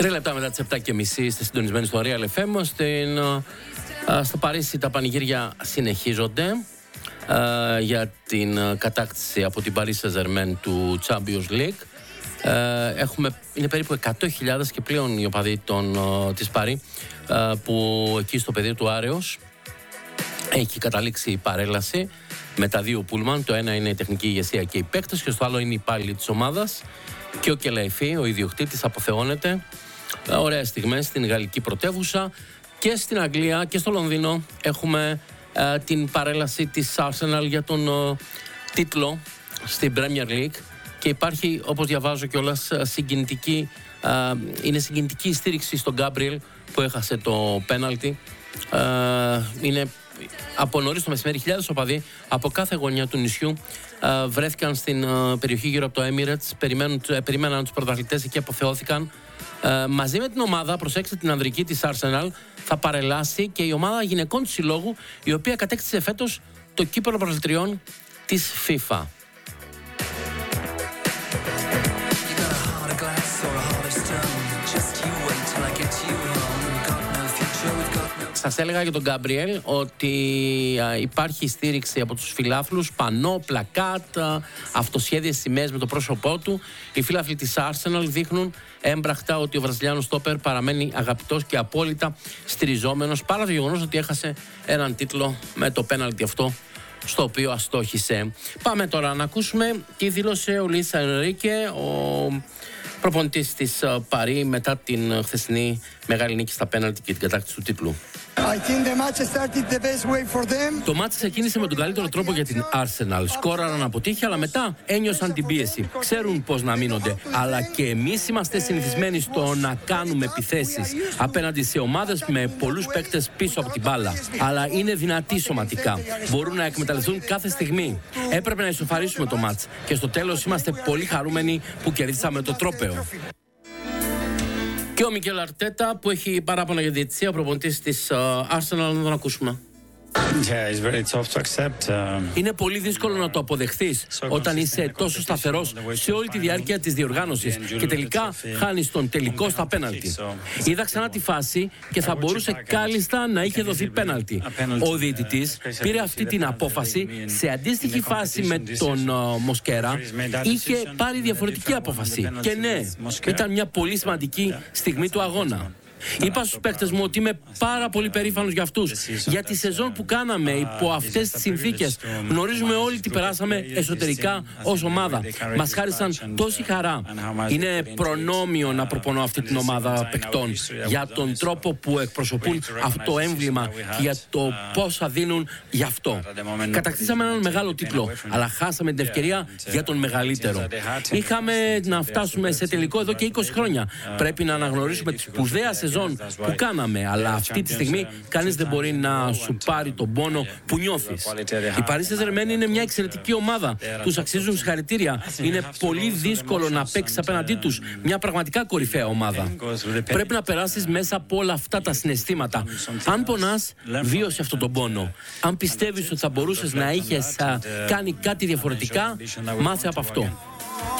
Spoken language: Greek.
3 λεπτά μετά τις 7:30 στη συντονισμένη στο Real FM. Στο Παρίσι τα πανηγύρια συνεχίζονται για την κατάκτηση από την Paris Saint-Germain του Champions League. Είναι περίπου 100.000 και πλέον οι οπαδοί της Παρί, που εκεί στο πεδίο του Άρεος έχει καταλήξει η παρέλαση με τα δύο πούλμαν. Το ένα είναι η τεχνική ηγεσία και οι παίκτες και στο άλλο είναι οι υπάλληλοι της ομάδας. Και ο Κελαϊφή, ο ιδιοκτήτης, αποθεώνεται. Ωραίες στιγμές στην γαλλική πρωτεύουσα. Και στην Αγγλία και στο Λονδίνο έχουμε την παρέλαση της Arsenal για τον τίτλο στην Premier League. Και υπάρχει, όπως διαβάζω κιόλας, είναι συγκινητική η στήριξη στον Γκάμπριελ που έχασε το πέναλτι. Είναι από νωρίς το μεσημέρι χιλιάδες οπαδοί από κάθε γωνιά του νησιού βρέθηκαν στην περιοχή γύρω από το Emirates, περιμέναν τους πρωταθλητές και αποθεώθηκαν. Μαζί με την ομάδα, προσέξτε, την ανδρική της Arsenal, θα παρελάσει και η ομάδα γυναικών του συλλόγου, η οποία κατέκτησε φέτος το κύπελλο πρωταθλητριών της FIFA. Σας έλεγα για τον Γκάμπριελ ότι υπάρχει στήριξη από τους φιλάθλους, πανό, πλακάτ, αυτοσχέδιες σημαίες με το πρόσωπό του. Οι φίλαθλοι της Arsenal δείχνουν έμπρακτα ότι ο Βραζιλιάνος στόπερ παραμένει αγαπητός και απόλυτα στηριζόμενος, παρά το γεγονός ότι έχασε έναν τίτλο με το πέναλτι αυτό στο οποίο αστόχησε. Πάμε τώρα να ακούσουμε τι δήλωσε ο Λουίς Ενρίκε, ο προπονητής της Παρί, μετά την χθεσινή μεγάλη νίκη στα πέναλτι και την κατάκτηση του τίτλου. Το μάτς ξεκίνησε με τον καλύτερο τρόπο για την Arsenal. Σκόραραν αποτύχει, αλλά μετά ένιωσαν την πίεση. Ξέρουν πώς να μείνονται. Αλλά και εμείς είμαστε συνηθισμένοι στο να κάνουμε επιθέσεις απέναντι σε ομάδες με πολλούς παίκτες πίσω από την μπάλα. Αλλά είναι δυνατοί σωματικά. Μπορούν να εκμεταλλευτούν κάθε στιγμή. Έπρεπε να ισοφαρίσουμε το μάτς. Και στο τέλος είμαστε πολύ χαρούμενοι που κερδίσαμε το τρόπαιο. Και ο Μικέλ Αρτέτα, που έχει παράπονα για διαιτησία, ο προπονητής της Arsenal, να τον ακούσουμε. Είναι πολύ δύσκολο να το αποδεχθείς όταν είσαι τόσο σταθερός σε όλη τη διάρκεια της διοργάνωσης και τελικά χάνεις τον τελικό στα πέναλτι. Είδα ξανά τη φάση και θα μπορούσε κάλλιστα να είχε δοθεί πέναλτι. Ο διαιτητής πήρε αυτή την απόφαση σε αντίστοιχη φάση με τον Μοσκέρα. Είχε πάρει διαφορετική απόφαση. Και ναι, ήταν μια πολύ σημαντική στιγμή του αγώνα. Είπα στους παίκτες μου ότι είμαι πάρα πολύ περήφανος για αυτούς. Για τη σεζόν που κάναμε υπό αυτές τις συνθήκες. Γνωρίζουμε όλοι τι περάσαμε εσωτερικά ως ομάδα. Μας χάρισαν τόση χαρά. Είναι προνόμιο να προπονώ αυτή την ομάδα παικτών για τον τρόπο που εκπροσωπούν αυτό το έμβλημα και για το πόσα δίνουν γι' αυτό. Κατακτήσαμε έναν μεγάλο τίτλο, αλλά χάσαμε την ευκαιρία για τον μεγαλύτερο. Είχαμε να φτάσουμε σε τελικό εδώ και 20 χρόνια. Πρέπει να αναγνωρίσουμε τη σπουδαία σεζόν που κάναμε, αλλά αυτή τη στιγμή κανείς δεν μπορεί να σου πάρει τον πόνο που νιώθεις. Η Paris Saint-Germain είναι μια εξαιρετική ομάδα. Τους αξίζουν συγχαρητήρια. Είναι πολύ δύσκολο να παίξεις απέναντί τους μια πραγματικά κορυφαία ομάδα. Πρέπει να περάσεις μέσα από όλα αυτά τα συναισθήματα. Αν πονάς, βίωσε αυτόν τον πόνο. Αν πιστεύεις ότι θα μπορούσες να είχες κάνει κάτι διαφορετικά, μάθε από αυτό.